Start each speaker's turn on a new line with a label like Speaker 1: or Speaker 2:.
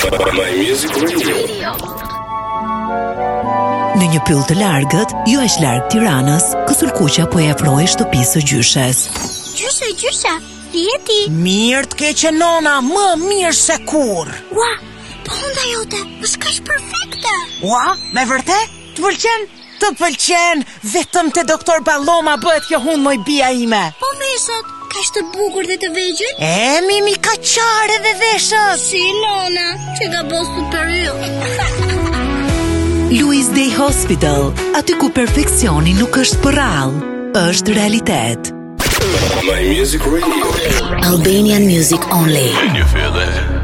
Speaker 1: My Music Radio.
Speaker 2: Në një pyll të largët, jo është larg Tiranës, Kësulkuqa po e afroi shtëpisë së gjyshes.
Speaker 3: Gjysha, si je ti?
Speaker 4: Mirë të keqe nona, më mirë se kur.
Speaker 3: Ua, po hunda jote, është kaq perfekte.
Speaker 4: Ua, me vërtet? Të pëlqen? Të pëlqen, vetëm te doktor Balloma bëhet kjo hund moj bia ime.
Speaker 3: Po veshët, kaq të bukur dhe të vegjël?
Speaker 4: Mimi ka qare dhe veshët.
Speaker 3: Si nona, që ka bo superior.
Speaker 2: Louis Day Hospital, aty ku perfeksioni nuk është për rallë, është realitet.
Speaker 1: My Music Radio.
Speaker 5: Albanian music only.
Speaker 1: Can you feel that?